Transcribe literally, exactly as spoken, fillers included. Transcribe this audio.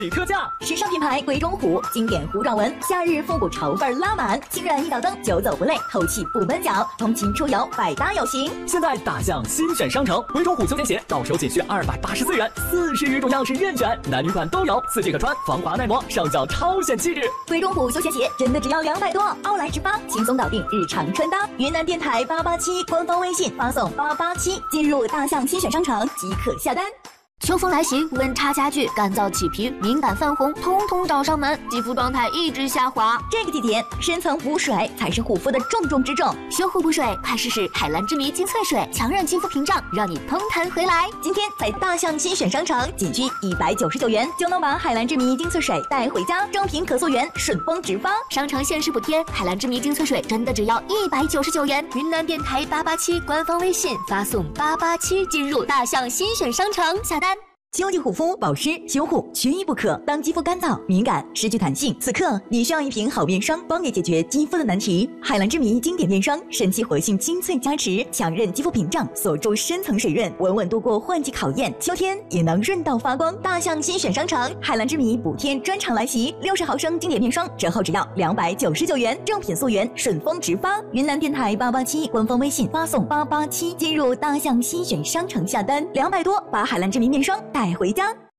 特价！ 时尚品牌鬼冢虎经典糊状纹，夏日复古潮范拉满，轻软一脚蹬，久走不累，透气不闷脚，通勤出游百搭有型。 现在大象新选商城，鬼冢虎休闲鞋到手仅需二百八十四元，四十余种样式任选，男女款都有，四季可穿，防滑耐磨，上脚超显气质。 鬼冢虎休闲鞋真的只要两百多，奥莱直发，轻松搞定日常穿搭。云南电台八八七官方微信发送八八七，进入大象新选商城即可下单。 秋风来袭，温差加剧，干燥起皮，敏感泛红，通通找上门，肌肤状态一直下滑。 这个季节，深层补水才是护肤的重中之重。 修护补水，快试试海蓝之谜精粹水，强韧肌肤屏障，让你通弹回来。 今天在大象新选商城，仅需一百九十九元就能把海蓝之谜精粹水带回家，正品可溯源，顺丰直发。 商城限时补贴，海蓝之谜精粹水真的只要一百九十九元。云南电台八八七官方微信发送八八七进入大象新选商城下单。 秋季护肤保湿修护缺一不可。当肌肤干燥、敏感、失去弹性，此刻你需要一瓶好面霜，帮你解决肌肤的难题。海蓝之谜经典面霜，神奇活性精粹加持，强韧肌肤屏障，锁住深层水润，稳稳度过换季考验，秋天也能润到发光。大象新选商城，海蓝之谜补天专场来袭，六十毫升经典面霜折后只要两百九十九元，正品溯源，顺丰直发。云南电台八八七官方微信发送八八七，进入大象新选商城下单，两百多把海蓝之谜面霜带回家。